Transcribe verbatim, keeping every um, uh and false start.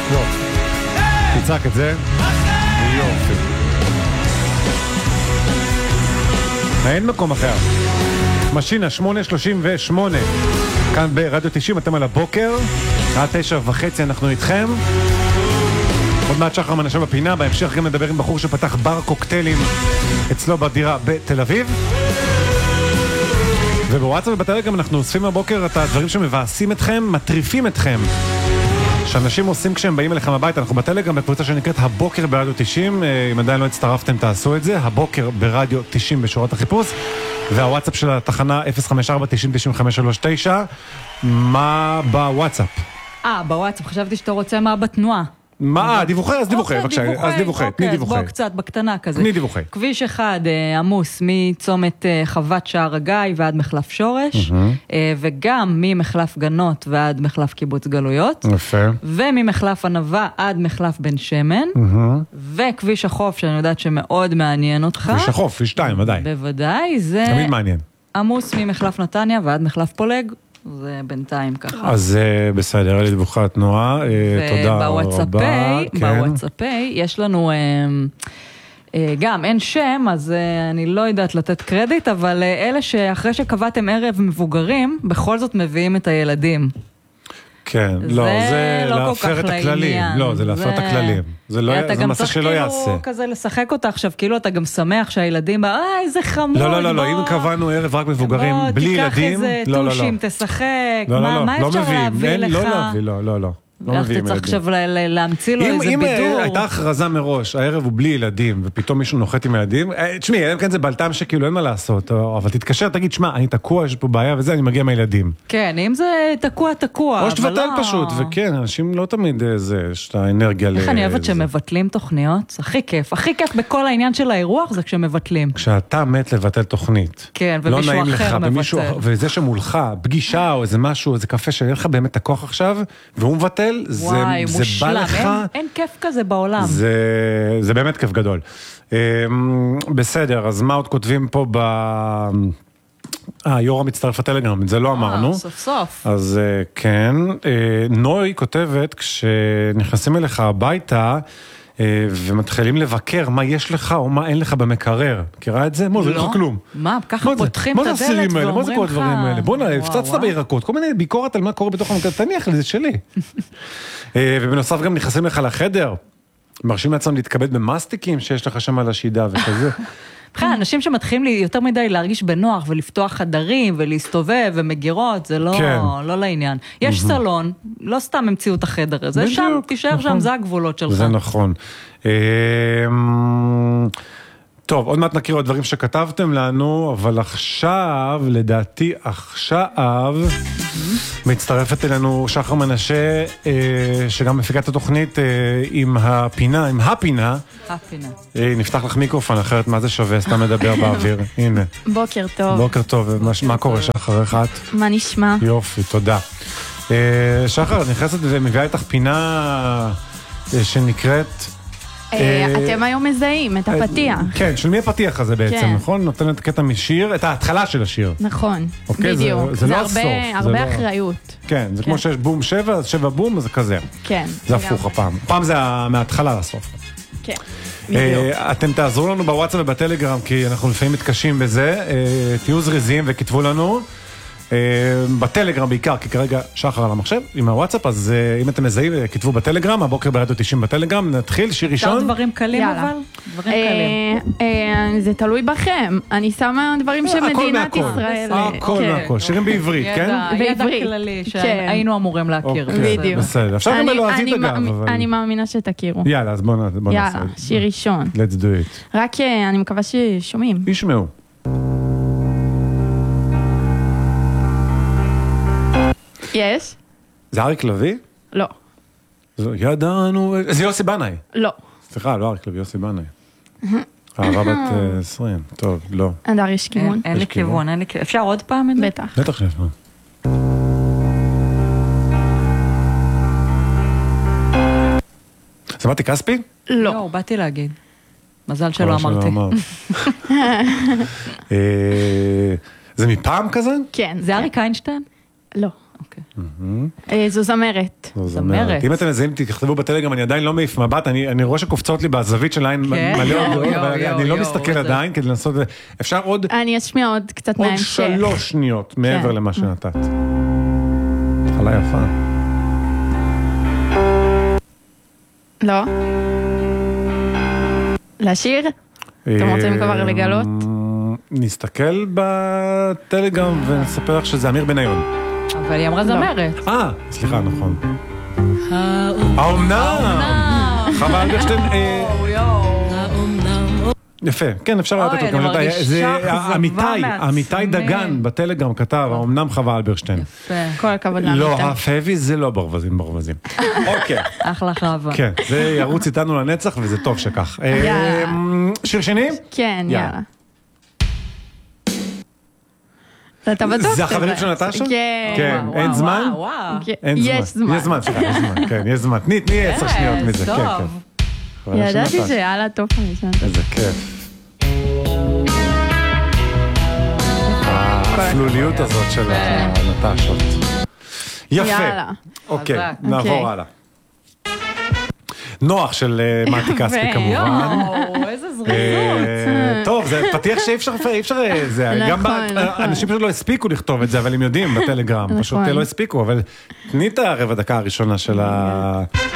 יופי. תצעק את זה. יופי. אין מקום אחר. משינה שמונה שלושים ושמונה. כאן ברדיו תשעים, אתם על הבוקר. עד תשע וחצי אנחנו איתכם. עוד מעט שחר מנשה בפינה, בהמשך גם נדבר עם בחור שפתח בר קוקטיילים אצלו בדירה בתל אביב. ובוואטסאפ ובטלגרם אנחנו אוספים הבוקר את הדברים שמבאסים אתכם, מטריפים אתכם. שאנשים עושים כשהם באים אליכם הביתה. אנחנו בטלגרם בקבוצה שנקראת הבוקר ברדיו תשעים, אם עדיין לא הצטרפתם תעשו את זה, הבוקר ברדיו תשעים בשורת החיפוש, והוואטסאפ של התחנה אפס חמש ארבע תשעים תשעים חמש שלוש תשע. מה בוואטסאפ? אה, בוואטסאפ, חשבתי שאתה רוצה מה בתנועה. מה? דיווחי? אז דיווחי, בבקשה, אז דיווחי, תני דיווחי. בוא קצת, בקטנה כזה. תני דיווחי. כביש אחד עמוס מצומת חוות שער הגיא ועד מחלף שורש, וגם ממחלף גנות ועד מחלף קיבוץ גלויות, יפה. וממחלף ענבה עד מחלף בן שמן, וכביש החוף שאני יודעת שמאוד מעניין אותך. כביש החוף, כביש שתיים, ודאי. בוודאי, זה... תמיד מעניין. עמוס ממחלף נתניה ועד מחלף פולג. זה בינתיים ככה. אז בסדר, אלה דיווחי התנועה, תודה רבה. בוואטסאפי יש לנו, גם אין שם, אז אני לא יודעת לתת קרדיט, אבל אלה שאחרי שקבעתם ערב מבוגרים, בכל זאת מביאים את הילדים. כן, לא, זה להפר את הכללים. לא, זה להפר את הכללים. זה מסע שלא יעשה. אתה גם צריך כזה לשחק אותה עכשיו, כאילו אתה גם שמח שהילדים בא, אה, איזה חמוד. לא, לא, לא, לא, אם קבענו ערב רק מבוגרים, בלי ילדים, תיקח איזה טושים, תשחק, מה אפשר להביא לך? לא להביא, לא, לא, לא. ואיך אתה צריך עכשיו להמציא לו איזה בידור. אם הייתה הכרזה מראש, הערב הוא בלי ילדים, ופתאום מישהו נוחת עם ילדים, תשמעי, כן זה בלטם שכאילו אין מה לעשות, אבל תתקשר, תגיד, שמע, אני תקוע, יש פה בעיה וזה, אני מגיע מהילדים. כן, אם זה תקוע, תקוע. או שתבטל פשוט, וכן, אנשים לא תמיד זה, יש את האנרגיה. איך אני אוהבת שמבטלים תוכניות? הכי כיף, הכי כיף בכל העניין של האירוח זה כשמבטלים. כשאתה מת לבטל תוכנית. כן, ומישהו אחר מבטל. וזה שמולך, פגישה או איזה משהו, איזה קפה שאין לך באמת הכוח עכשיו, והוא מבטל, זה, וואי, זה מושלם. בא לך... אין, אין כיף כזה בעולם. זה, זה באמת כיף גדול. בסדר, אז מה עוד כותבים פה ב... אה, יורה מצטרף לטלגרם, את זה לא אמרנו. סוף סוף. אז כן, נוי כותבת, כשנכנסים אליך הביתה, ומתחילים לבקר מה יש לך או מה אין לך במקרר. מכירה את זה? מה, זה אין לך כלום. מה, ככה פותחים את הדלת ואומרים לך... בוא נראה, הפצצת בירקות, כל מיני ביקורת על מה קורה בתוך המקרר, תניח לי, זה שלי. ובנוסף גם נכנסים לך לחדר, מרשים לעצמם להתכבד במאסטיקים שיש לך שם על השידה וכזה. בכלל, אנשים שמתחילים לי יותר מדי להרגיש בנוח ולפתוח חדרים ולהסתובב ומגירות, זה לא, לא לעניין. יש סלון, לא סתם המציאו את החדר הזה, שם, תישאר שם, זה הגבולות שלך. זה נכון. טוב, עוד מעט נכיר עוד דברים שכתבתם לנו, אבל עכשיו, לדעתי עכשיו, מצטרפת אלינו שחר מנשה, שגם מפיקה את התוכנית עם הפינה, עם הפינה. הפינה. נפתח לך מיקרופון, אחרת מה זה שווה, סתם מדבר באוויר. הנה. בוקר טוב. בוקר טוב, מה קורה שחר, איך את? מה נשמע? יופי, תודה. שחר, נכנסת ומביאה איתך פינה שנקראת... אתם היום מזהים את הפתיח. כן, של מי הפתיח הזה בעצם, נכון? נותנת קטע משיר, את ההתחלה של השיר. נכון, בדיוק. זה הרבה אחריות. כן, זה כמו שיש בום שבע, אז שבע בום, זה כזה. כן. זה הפוך הפעם. פעם זה מההתחלה לסוף. כן, בדיוק. אתם תעזרו לנו בוואטסאפ ובטלגרם, כי אנחנו לפעמים מתקשים בזה. תהיו זריזים וכתבו לנו. בטלגרם בעיקר, כי כרגע שחר על המחשב עם הוואטסאפ, אז אם אתם מזהים, כתבו בטלגרם, הבוקר ברדיו תשעים בטלגרם, נתחיל, שיר ראשון. דברים קלים אבל? דברים קלים. זה תלוי בכם, אני שמה דברים שמדינת ישראל... הכל מהכל, שירים בעברית, כן? ידע כללי שהיינו אמורים להכיר. בדיוק. בסדר, אפשר גם בלועזית אגב. אני מאמינה שתכירו. יאללה, אז בואו נעשה. יאללה, שיר ראשון. Let's do it. רק אני מקווה ששומעים. ישמעו. יש? זה אריק לוי? לא. ידענו... זה יוסי בנאי. לא. סליחה, לא אריק לוי, יוסי בנאי. אהבה בת עשרים, טוב, לא. אדר, יש כיוון? אין לי כיוון, אין לי כיוון. אפשר עוד פעם את זה? בטח. בטח שיש פעם. זה מתי כספי? לא. לא, באתי להגיד. מזל שלא אמרתי. זה מפעם כזה? כן. זה אריק איינשטיין? לא. אה, זו זמרת. זו זמרת. אם אתם מזהים, תכתבו בטלגרם, אני עדיין לא מעיף מבט, אני רואה שקופצות לי בזווית של עין מלא עוד, אני לא מסתכל עדיין, כדי לנסות, אפשר עוד... אני אשמיע עוד קצת מההמשך. עוד שלוש שניות מעבר למה שנתת. התחלה יפה. לא. לשיר? אתם רוצים כבר לגלות? נסתכל בטלגרם ונספר לך שזה אמיר בניון. אבל היא אמרה זמרת. אה, סליחה, נכון. האומנם! חווה אלברשטיין. יפה, כן, אפשר לתת לו. אני מרגישה אכזבה עמיתי דגן בטלגרם כתב, האומנם חווה אלברשטיין. יפה. כל הכבוד לעמיתי. לא, הפאבי זה לא ברווזים ברווזים. אוקיי. אחלה חווה. כן, זה ירוץ איתנו לנצח וזה טוב שכך. שיר שני? כן, יאללה. אתה בטוח? זה החברים של נטשה? כן. אין זמן? יש זמן. יש זמן, סליחה, יש זמן, כן, יש זמן. תני, תני עשר שניות מזה, כן, כן. ידעתי שיאללה טוב. איזה כיף. האפלוליות הזאת של הנטשות. יפה. אוקיי, נעבור הלאה. נוח של מתי כספי כמובן. יואו, איזה זריזות. טוב, זה פתיח שאי אפשר, אי אפשר, גם אנשים פשוט לא הספיקו לכתוב את זה, אבל הם יודעים בטלגרם, פשוט לא הספיקו, אבל תני את הרבע דקה הראשונה של ה...